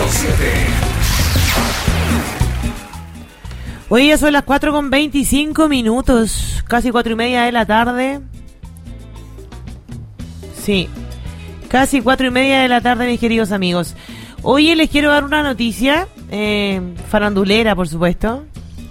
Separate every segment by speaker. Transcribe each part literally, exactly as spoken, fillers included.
Speaker 1: siete.
Speaker 2: Hoy ya son las cuatro con veinticinco minutos, casi cuatro y media de la tarde. Sí, casi cuatro y media de la tarde, mis queridos amigos. Hoy les quiero dar una noticia, eh, farandulera, por supuesto.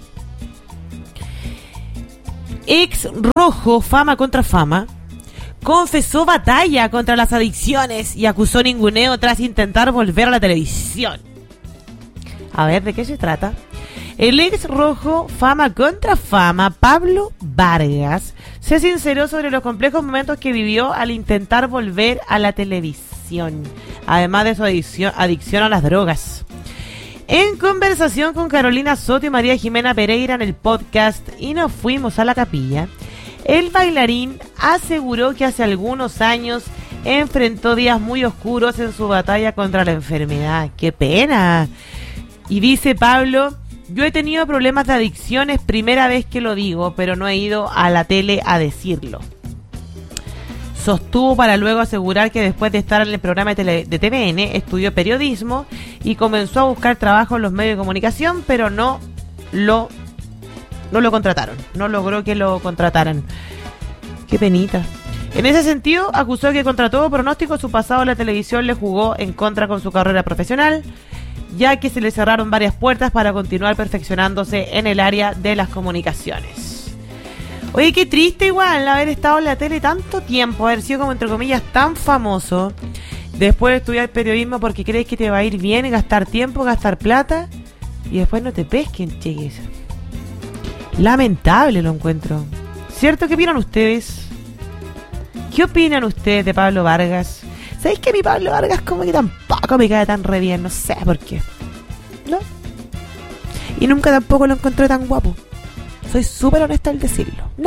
Speaker 2: Ex rojo, fama contra fama, confesó batalla contra las adicciones y acusó ninguneo tras intentar volver a la televisión. A ver, ¿de qué se trata? El ex rojo, fama contra fama, Pablo Vargas, se sinceró sobre los complejos momentos que vivió al intentar volver a la televisión, además de su adicción, adicción a las drogas. En conversación con Carolina Soto y María Jimena Pereira en el podcast Y nos fuimos a la capilla, el bailarín aseguró que hace algunos años enfrentó días muy oscuros en su batalla contra la enfermedad. ¡Qué pena! Y dice Pablo: yo he tenido problemas de adicciones, primera vez que lo digo, pero no he ido a la tele a decirlo. Sostuvo para luego asegurar que después de estar en el programa de, tele, de T V N, estudió periodismo y comenzó a buscar trabajo en los medios de comunicación, pero no lo, no lo contrataron. No logró que lo contrataran. Qué penita. En ese sentido, acusó que contra todo pronóstico su pasado en la televisión le jugó en contra con su carrera profesional, ya que se le cerraron varias puertas para continuar perfeccionándose en el área de las comunicaciones. Oye, qué triste igual haber estado en la tele tanto tiempo, haber sido como entre comillas tan famoso, después de estudiar periodismo porque crees que te va a ir bien, gastar tiempo, gastar plata, y después no te pesquen, chiquis. Lamentable lo encuentro. ¿Cierto? ¿Qué opinan ustedes? ¿Qué opinan ustedes de Pablo Vargas? ¿Sabéis que mi Pablo Vargas como que tampoco me cae tan re bien? No sé por qué. ¿No? Y nunca tampoco lo encontré tan guapo. Soy súper honesta al decirlo. ¿No?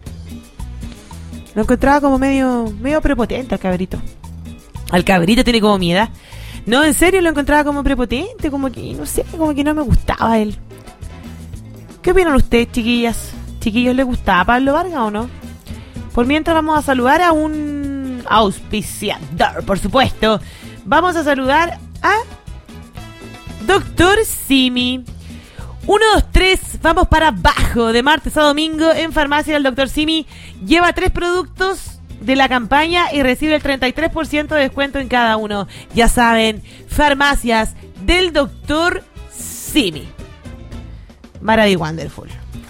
Speaker 2: Lo encontraba como medio medio prepotente al cabrito. Al cabrito tiene como mi edad. No, en serio, lo encontraba como prepotente. Como que, no sé, como que no me gustaba él. ¿Qué opinan ustedes, chiquillas? ¿Chiquillos les gustaba Pablo Vargas o no? Por mientras vamos a saludar a un auspiciador, por supuesto. Vamos a saludar a Doctor Simi. uno, dos, tres, vamos para abajo. De martes a domingo en Farmacia del Doctor Simi. Lleva tres productos de la campaña y recibe el treinta y tres por ciento de descuento en cada uno. Ya saben, Farmacias del Doctor Simi. Maravilloso, wonderful.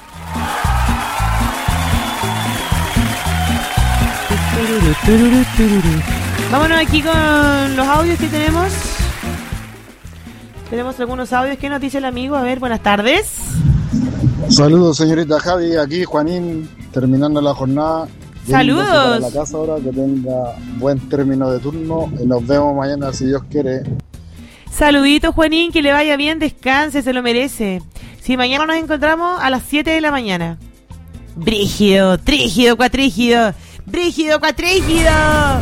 Speaker 2: Vámonos aquí con los audios que tenemos. Tenemos algunos audios. ¿Qué nos dice el amigo? A ver, buenas tardes.
Speaker 3: Saludos, señorita Javi. Aquí Juanín, terminando la jornada.
Speaker 2: Saludos.
Speaker 3: Para la casa ahora, que tenga buen término de turno y nos vemos mañana si Dios quiere.
Speaker 2: Saluditos, Juanín, que le vaya bien, descanse, se lo merece. Si mañana nos encontramos a las siete de la mañana. Brígido, trígido, cuatrígido. Brígido, cuatrígido.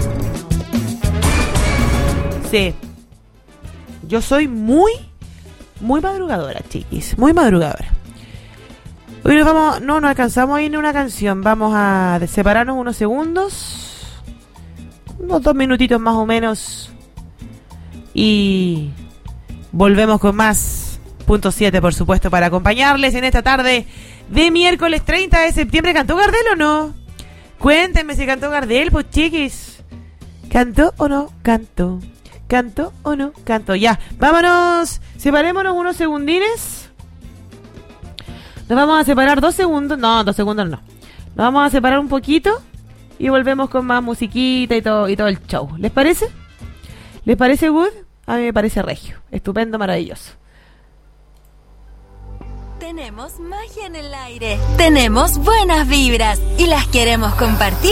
Speaker 2: Sí. Yo soy muy, muy madrugadora, chiquis. Muy madrugadora. Hoy nos vamos, no nos alcanzamos a ir en una canción. Vamos a separarnos unos segundos. Unos dos minutitos más o menos. Y volvemos con más. Punto siete, por supuesto, para acompañarles en esta tarde de miércoles treinta de septiembre. ¿Cantó Gardel o no? Cuéntenme si cantó Gardel, pues chiquis. ¿Cantó o no? Cantó. ¿Cantó o no? Cantó. Ya, vámonos. Separémonos unos segundines. Nos vamos a separar dos segundos. No, dos segundos no. Nos vamos a separar un poquito. Y volvemos con más musiquita y todo, y todo el show. ¿Les parece? ¿Les parece good? A mí me parece regio. Estupendo, maravilloso.
Speaker 4: Tenemos magia en el aire. Tenemos buenas vibras. Y las queremos compartir.